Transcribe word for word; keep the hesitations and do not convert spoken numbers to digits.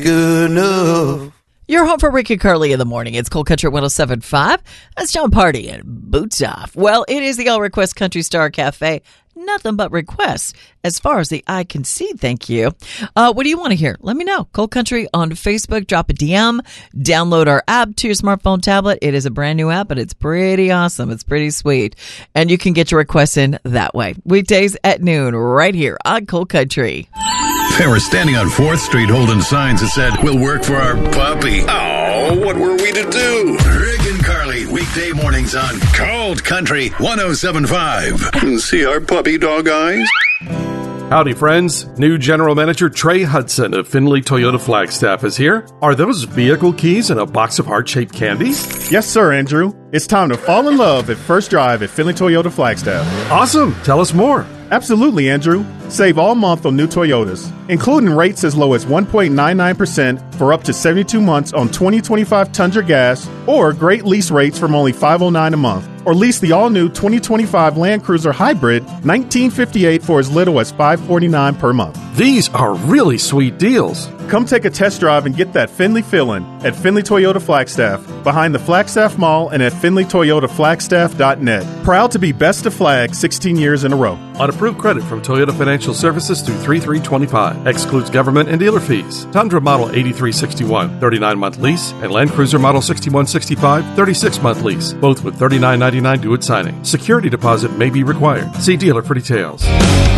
good enough. You're home for Rick and Carly in the morning. It's Cold Country one oh seven point five. That's John Party and Boots Off. Well, it is the All Request Country Star Cafe. Nothing but requests as far as the eye can see. Thank you. Uh, what do you want to hear? Let me know. Cold Country on Facebook. Drop a D M. Download our app to your smartphone tablet. It is a brand new app, but it's pretty awesome. It's pretty sweet. And you can get your requests in that way. Weekdays at noon right here on Cold Country. They were standing on fourth Street holding signs that said, "We'll work for our puppy." Oh, what were we to do? Rick and Carly, weekday mornings on Cold Country one oh seven point five. See our puppy dog eyes? Howdy, friends. New General Manager Trey Hudson of Findlay Toyota Flagstaff is here. Are those vehicle keys in a box of heart-shaped candy? Yes, sir, Andrew. It's time to fall in love at first drive at Findlay Toyota Flagstaff. Awesome. Tell us more. Absolutely, Andrew. Save all month on new Toyotas, including rates as low as one point nine nine percent for up to seventy-two months on twenty twenty-five Tundra gas, or great lease rates from only five hundred nine dollars a month. Or lease the all-new twenty twenty-five Land Cruiser Hybrid nineteen fifty-eight for as little as five hundred forty-nine dollars per month. These are really sweet deals. Come take a test drive and get that Findlay feeling at Findlay Toyota Flagstaff, behind the Flagstaff Mall and at Findlay Toyota Flagstaff dot net. Proud to be best of flag sixteen years in a row. On approved credit from Toyota Financial Services through three three twenty-five. Excludes government and dealer fees. Tundra Model eighty-three sixty-one, thirty-nine month lease, and Land Cruiser Model sixty-one sixty-five, thirty-six month lease, both with thirty-nine ninety-nine due at signing. Security deposit may be required. See dealer for details.